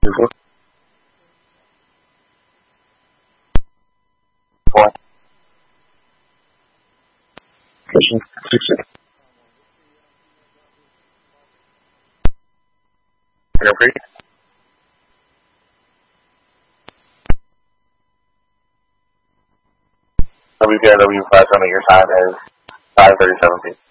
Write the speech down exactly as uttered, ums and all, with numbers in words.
Four. Pushing. Six. You're free. W P R W five seven, your time is five thirty-seven feet.